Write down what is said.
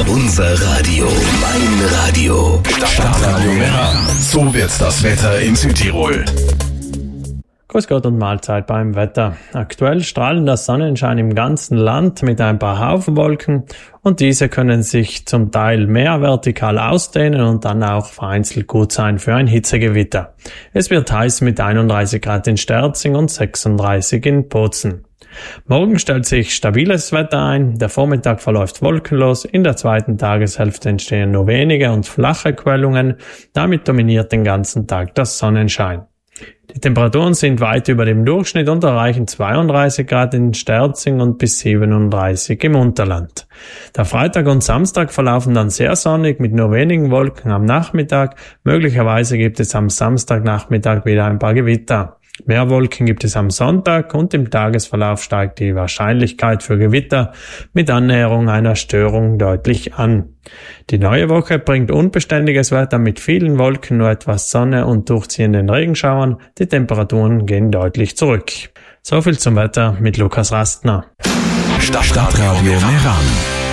Unser Radio, mein Radio. Stadtradio Meran. So wird das Wetter in Südtirol. Grüß Gott und Mahlzeit beim Wetter. Aktuell strahlen der Sonnenschein im ganzen Land mit ein paar Haufenwolken und diese können sich zum Teil mehr vertikal ausdehnen und dann auch vereinzelt gut sein für ein Hitzegewitter. Es wird heiß mit 31 Grad in Sterzing und 36 in Bozen. Morgen stellt sich stabiles Wetter ein, der Vormittag verläuft wolkenlos, in der zweiten Tageshälfte entstehen nur wenige und flache Quellungen, damit dominiert den ganzen Tag der Sonnenschein. Die Temperaturen sind weit über dem Durchschnitt und erreichen 32 Grad in Sterzing und bis 37 im Unterland. Der Freitag und Samstag verlaufen dann sehr sonnig mit nur wenigen Wolken am Nachmittag. Möglicherweise gibt es am Samstagnachmittag wieder ein paar Gewitter. Mehr Wolken gibt es am Sonntag und im Tagesverlauf steigt die Wahrscheinlichkeit für Gewitter mit Annäherung einer Störung deutlich an. Die neue Woche bringt unbeständiges Wetter mit vielen Wolken, nur etwas Sonne und durchziehenden Regenschauern. Die Temperaturen gehen deutlich zurück. So viel zum Wetter mit Lukas Rastner. Stadtradio Meran.